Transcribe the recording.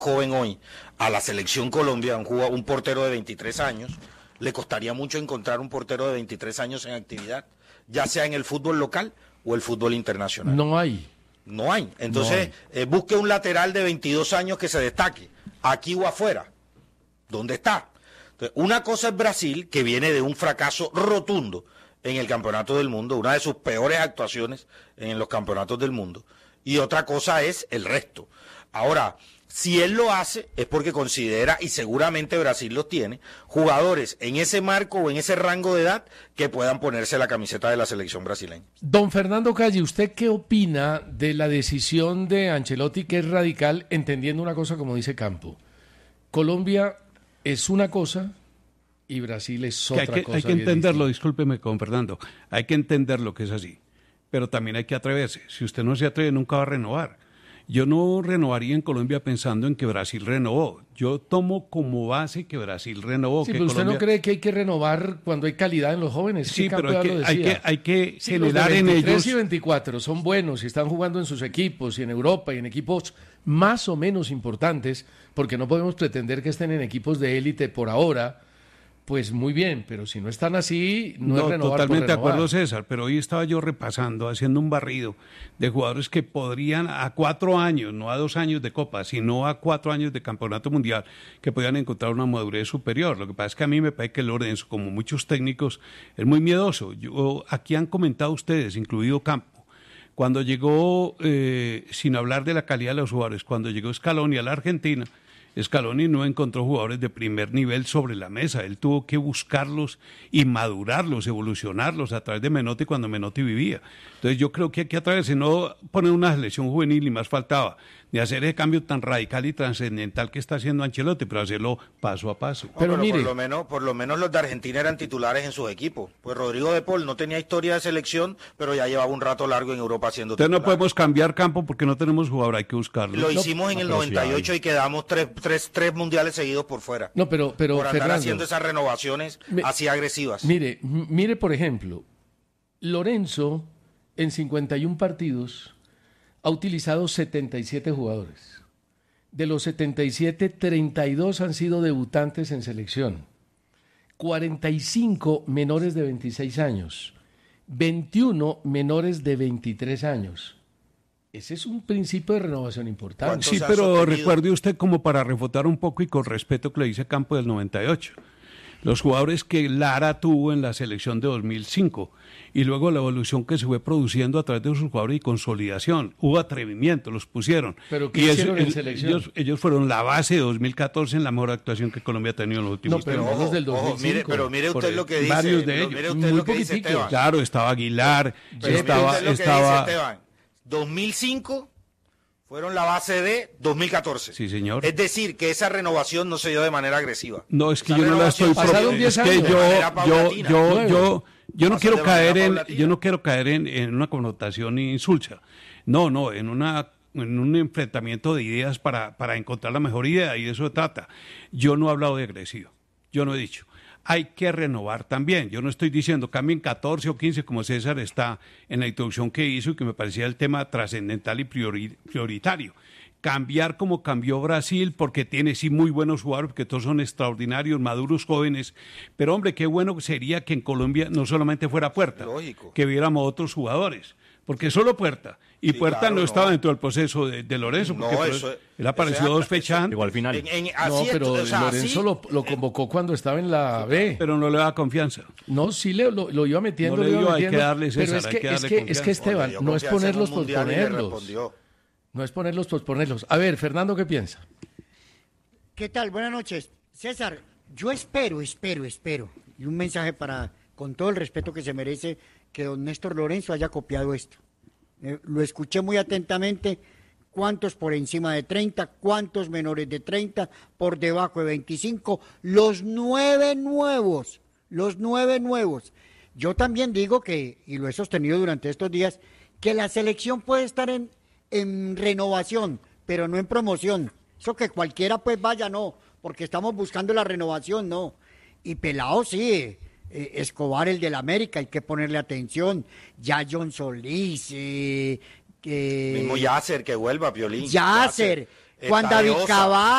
joven hoy a la selección Colombia, un portero de 23 años, le costaría mucho encontrar un portero de 23 años en actividad, ya sea en el fútbol local o el fútbol internacional. No hay. No hay. Entonces, busque un lateral de 22 años que se destaque, aquí o afuera. ¿Dónde está? Entonces, una cosa es Brasil, que viene de un fracaso rotundo en el Campeonato del Mundo, una de sus peores actuaciones en los campeonatos del mundo, y otra cosa es el resto. Ahora, si él lo hace es porque considera, y seguramente Brasil los tiene, jugadores en ese marco o en ese rango de edad que puedan ponerse la camiseta de la selección brasileña. Don Fernando Calle, ¿usted qué opina de la decisión de Ancelotti, que es radical, entendiendo una cosa como dice Campo? Colombia es una cosa y Brasil es otra cosa. Hay que entenderlo, discúlpeme con Fernando, hay que entender lo que es así, pero también hay que atreverse. Si usted no se atreve, nunca va a renovar. Yo no renovaría en Colombia pensando en que Brasil renovó. Yo tomo como base que Brasil renovó. Sí, que pero usted Colombia... no cree que hay que renovar cuando hay calidad en los jóvenes. Sí, pero hay que sí, generar los de 23 en ellos... y 24 son buenos y están jugando en sus equipos y en Europa y en equipos más o menos importantes, porque no podemos pretender que estén en equipos de élite por ahora. Pues muy bien, pero si no están así, no es renovar. Totalmente de renovar. acuerdo, César, pero hoy estaba yo repasando, haciendo un barrido de jugadores que podrían a 4 años, no a 2 años de Copa, sino a 4 años de Campeonato Mundial, que podían encontrar una madurez superior. Lo que pasa es que a mí me parece que Lorenzo, como muchos técnicos, es muy miedoso. Aquí han comentado ustedes, incluido Campo, cuando llegó, sin hablar de la calidad de los jugadores, cuando llegó Scaloni a la Argentina, Scaloni no encontró jugadores de primer nivel sobre la mesa. Él tuvo que buscarlos y madurarlos, evolucionarlos a través de Menotti cuando Menotti vivía. Entonces yo creo que aquí a través de no poner una selección juvenil, y más faltaba, de hacer ese cambio tan radical y trascendental que está haciendo Ancelotti, pero hacerlo paso a paso. Pero mire, por lo menos los de Argentina eran titulares en sus equipos. Pues Rodrigo de Paul no tenía historia de selección, pero ya llevaba un rato largo en Europa haciendo Entonces titular. no podemos cambiar Campo porque no tenemos jugador, hay que buscarlo. Lo hicimos en el 98 y quedamos tres mundiales seguidos por fuera. No, pero por andar Fernando, haciendo esas renovaciones así agresivas. Mire, por ejemplo, Lorenzo en 51 partidos ha utilizado 77 jugadores. De los 77, 32 han sido debutantes en selección. 45 menores de 26 años. 21 menores de 23 años. Ese es un principio de renovación importante. Sí, pero recuerde usted, como para refutar un poco y con respeto, que le dice Campo del 98. Los jugadores que Lara tuvo en la selección de 2005 y luego la evolución que se fue produciendo a través de sus jugadores y consolidación. Hubo atrevimiento, los pusieron. ¿Pero qué hicieron en selección? Ellos fueron la base de 202014 en la mejor actuación que Colombia ha tenido en los últimos tiempos. No, pero los del 2005. Pero mire usted lo que dice. Varios de ellos. Mire usted lo que dice Esteban. Claro, estaba Aguilar, estaba... 2005... fueron la base de 2014. Sí, señor. Es decir, que esa renovación no se dio de manera agresiva. No, es que yo no la estoy proponiendo. Es que yo no quiero caer en una connotación insulsa. No, en un enfrentamiento de ideas para encontrar la mejor idea, y de eso se trata. Yo no he hablado de agresivo. Yo no he dicho. Hay que renovar también. Yo no estoy diciendo cambien 14 o 15 como César está en la introducción que hizo y que me parecía el tema trascendental y prioritario. Cambiar como cambió Brasil, porque tiene sí muy buenos jugadores, porque todos son extraordinarios, maduros, jóvenes. Pero hombre, qué bueno sería que en Colombia no solamente fuera Puerta, lógico, que viéramos otros jugadores. Porque solo Puerta. Y sí, Puerta claro, no estaba dentro del proceso de Lorenzo, porque él apareció 2 fechas antes. Igual al final. Pero Lorenzo lo convocó cuando estaba en la B. Pero no le da confianza. No, sí lo iba metiendo. No le dio, hay que darle, César, pero es que Esteban, no es ponerlos por ponerlos. No es ponerlos por ponerlos. A ver, Fernando, ¿qué piensa? ¿Qué tal? Buenas noches. César, yo espero, y un mensaje con todo el respeto que se merece, que don Néstor Lorenzo haya copiado esto. Lo escuché muy atentamente. ¿Cuántos por encima de 30? ¿Cuántos menores de 30? ¿Por debajo de 25? Los 9 nuevos. Yo también digo que, y lo he sostenido durante estos días, que la selección puede estar en renovación, pero no en promoción. Eso que cualquiera pues vaya, no, porque estamos buscando la renovación, no. Y Pelao sí, Escobar, el del América, hay que ponerle atención. Ya John Solís, mismo Yasser, que vuelva, Piolín. Yasser, Juan David Cabal.